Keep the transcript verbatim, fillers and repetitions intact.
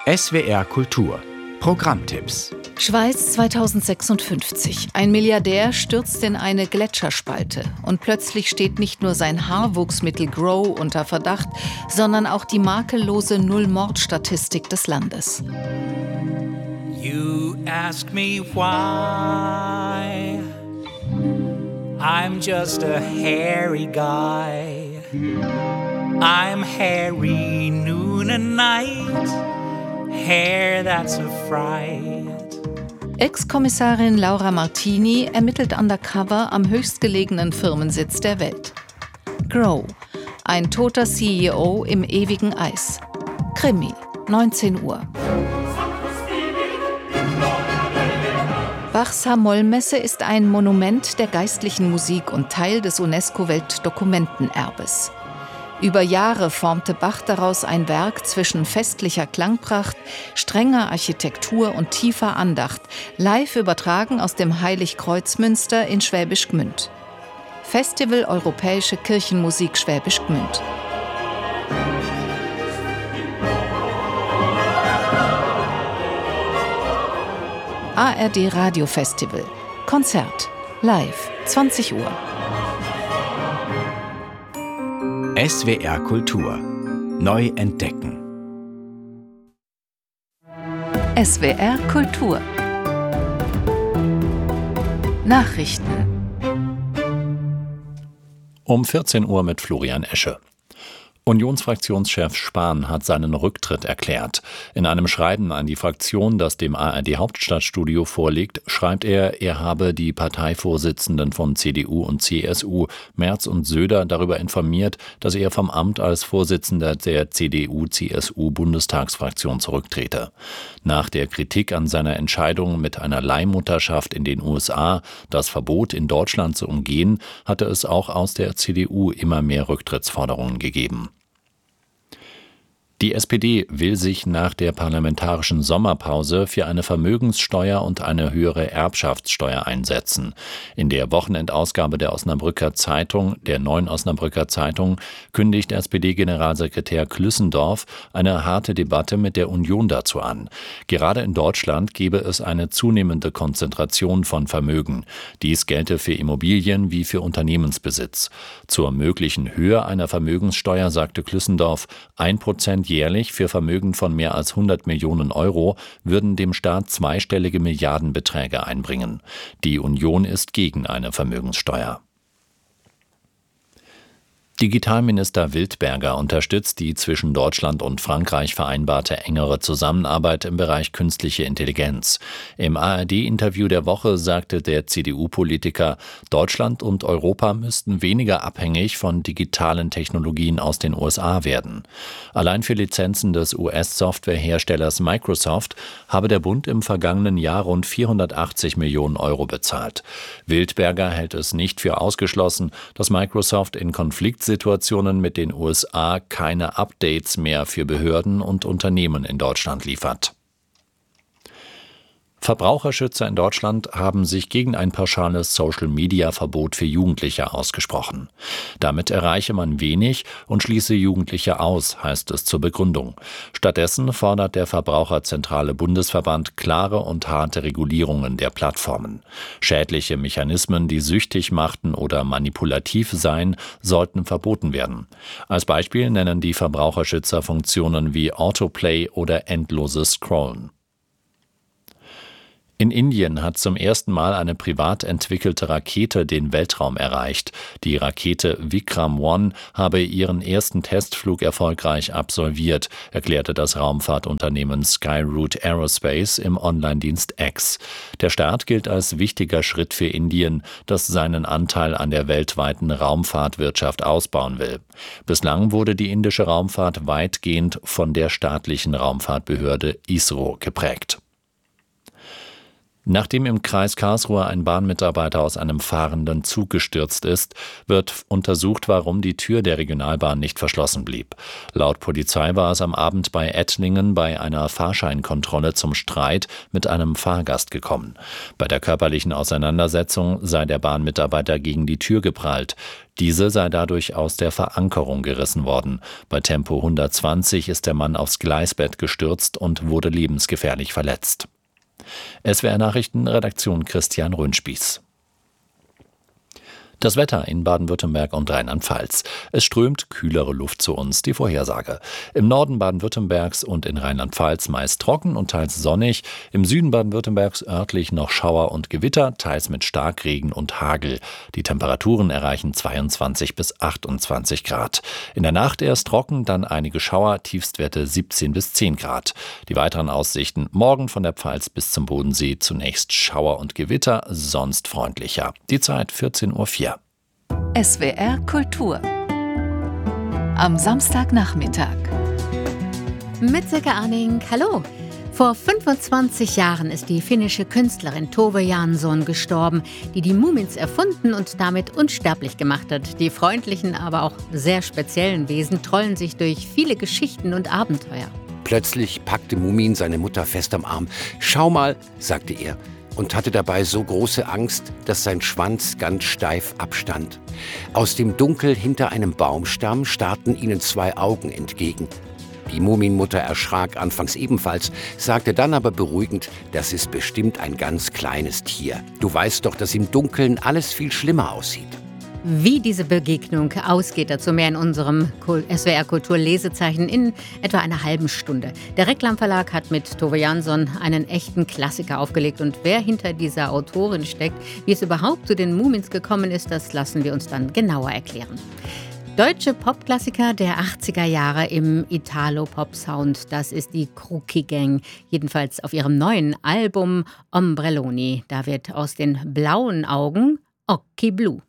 S W R Kultur Programmtipps. Schweiz zweitausendsechsundfünfzig. Ein Milliardär stürzt in eine Gletscherspalte und plötzlich steht nicht nur sein Haarwuchsmittel Grow unter Verdacht, sondern auch die makellose Null-Mord-Statistik des Landes. You ask me why I'm just a hairy guy. I'm hairy noon and night. Hair that's a fright. Ex-Kommissarin Laura Martini ermittelt undercover am höchstgelegenen Firmensitz der Welt. Grow, ein toter C E O im ewigen Eis. Krimi, neunzehn Uhr. Bachs Hamollmesse ist ein Monument der geistlichen Musik und Teil des UNESCO-Weltdokumentenerbes. Über Jahre formte Bach daraus ein Werk zwischen festlicher Klangpracht, strenger Architektur und tiefer Andacht, live übertragen aus dem Heiligkreuzmünster in Schwäbisch Gmünd. Festival Europäische Kirchenmusik Schwäbisch Gmünd. A R D Radio Festival. Konzert. Live. zwanzig Uhr. S W R Kultur. Neu entdecken. S W R Kultur. Nachrichten. Um vierzehn Uhr mit Florian Esche. Unionsfraktionschef Spahn hat seinen Rücktritt erklärt. In einem Schreiben an die Fraktion, das dem A R D-Hauptstadtstudio vorliegt, schreibt er, er habe die Parteivorsitzenden von C D U und C S U, Merz und Söder, darüber informiert, dass er vom Amt als Vorsitzender der C D U-C S U-Bundestagsfraktion zurücktrete. Nach der Kritik an seiner Entscheidung, mit einer Leihmutterschaft in den U S A das Verbot in Deutschland zu umgehen, hatte es auch aus der C D U immer mehr Rücktrittsforderungen gegeben. Die S P D will sich nach der parlamentarischen Sommerpause für eine Vermögenssteuer und eine höhere Erbschaftssteuer einsetzen. In der Wochenendausgabe der Osnabrücker Zeitung, der Neuen Osnabrücker Zeitung, kündigt S P D-Generalsekretär Klüssendorf eine harte Debatte mit der Union dazu an. Gerade in Deutschland gebe es eine zunehmende Konzentration von Vermögen. Dies gelte für Immobilien wie für Unternehmensbesitz. Zur möglichen Höhe einer Vermögenssteuer sagte Klüssendorf, ein Prozent jährlich für Vermögen von mehr als hundert Millionen Euro würden dem Staat zweistellige Milliardenbeträge einbringen. Die Union ist gegen eine Vermögenssteuer. Digitalminister Wildberger unterstützt die zwischen Deutschland und Frankreich vereinbarte engere Zusammenarbeit im Bereich künstliche Intelligenz. Im A R D-Interview der Woche sagte der C D U-Politiker, Deutschland und Europa müssten weniger abhängig von digitalen Technologien aus den U S A werden. Allein für Lizenzen des U S-Softwareherstellers Microsoft habe der Bund im vergangenen Jahr rund vierhundertachtzig Millionen Euro bezahlt. Wildberger hält es nicht für ausgeschlossen, dass Microsoft in Konflikt Situationen mit den U S A keine Updates mehr für Behörden und Unternehmen in Deutschland liefert. Verbraucherschützer in Deutschland haben sich gegen ein pauschales Social-Media-Verbot für Jugendliche ausgesprochen. Damit erreiche man wenig und schließe Jugendliche aus, heißt es zur Begründung. Stattdessen fordert der Verbraucherzentrale Bundesverband klare und harte Regulierungen der Plattformen. Schädliche Mechanismen, die süchtig machten oder manipulativ seien, sollten verboten werden. Als Beispiel nennen die Verbraucherschützer Funktionen wie Autoplay oder endloses Scrollen. In Indien hat zum ersten Mal eine privat entwickelte Rakete den Weltraum erreicht. Die Rakete Vikram eins habe ihren ersten Testflug erfolgreich absolviert, erklärte das Raumfahrtunternehmen Skyroot Aerospace im Online-Dienst X. Der Start gilt als wichtiger Schritt für Indien, das seinen Anteil an der weltweiten Raumfahrtwirtschaft ausbauen will. Bislang wurde die indische Raumfahrt weitgehend von der staatlichen Raumfahrtbehörde I S R O geprägt. Nachdem im Kreis Karlsruhe ein Bahnmitarbeiter aus einem fahrenden Zug gestürzt ist, wird untersucht, warum die Tür der Regionalbahn nicht verschlossen blieb. Laut Polizei war es am Abend bei Ettlingen bei einer Fahrscheinkontrolle zum Streit mit einem Fahrgast gekommen. Bei der körperlichen Auseinandersetzung sei der Bahnmitarbeiter gegen die Tür geprallt. Diese sei dadurch aus der Verankerung gerissen worden. Bei Tempo hundertzwanzig ist der Mann aufs Gleisbett gestürzt und wurde lebensgefährlich verletzt. S W R Nachrichten, Redaktion Christian Röhnspieß. Das Wetter in Baden-Württemberg und Rheinland-Pfalz. Es strömt kühlere Luft zu uns, die Vorhersage. Im Norden Baden-Württembergs und in Rheinland-Pfalz meist trocken und teils sonnig. Im Süden Baden-Württembergs örtlich noch Schauer und Gewitter, teils mit Starkregen und Hagel. Die Temperaturen erreichen zweiundzwanzig bis achtundzwanzig Grad. In der Nacht erst trocken, dann einige Schauer, Tiefstwerte siebzehn bis zehn Grad. Die weiteren Aussichten: morgen von der Pfalz bis zum Bodensee zunächst Schauer und Gewitter, sonst freundlicher. Die Zeit vierzehn Uhr vier. S W R Kultur am Samstagnachmittag. Mit Silke Arning, hallo. Vor fünfundzwanzig Jahren ist die finnische Künstlerin Tove Jansson gestorben, die die Mumins erfunden und damit unsterblich gemacht hat. Die freundlichen, aber auch sehr speziellen Wesen trollen sich durch viele Geschichten und Abenteuer. Plötzlich packte Mumin seine Mutter fest am Arm. »Schau mal«, sagte er, und hatte dabei so große Angst, dass sein Schwanz ganz steif abstand. Aus dem Dunkel hinter einem Baumstamm starrten ihnen zwei Augen entgegen. Die Muminmutter erschrak anfangs ebenfalls, sagte dann aber beruhigend, das ist bestimmt ein ganz kleines Tier. Du weißt doch, dass im Dunkeln alles viel schlimmer aussieht. Wie diese Begegnung ausgeht, dazu mehr in unserem S W R Kultur Lesezeichen in etwa einer halben Stunde. Der Reklam Verlag hat mit Tove Jansson einen echten Klassiker aufgelegt. Und wer hinter dieser Autorin steckt, wie es überhaupt zu den Mumins gekommen ist, das lassen wir uns dann genauer erklären. Deutsche Popklassiker der achtziger Jahre im Italo-Pop-Sound, das ist die Crookie Gang, jedenfalls auf ihrem neuen Album Ombrelloni. Da wird aus den blauen Augen Occhi Blu.